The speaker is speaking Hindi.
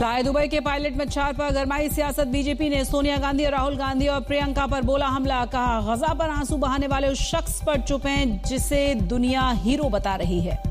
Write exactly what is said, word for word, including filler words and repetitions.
फ्लाई दुबई के पायलट मच्छार पर गरमाई सियासत। बीजेपी ने सोनिया गांधी और राहुल गांधी और प्रियंका पर बोला हमला। कहा गजा पर आंसू बहाने वाले उस शख्स पर चुप हैं जिसे दुनिया हीरो बता रही है।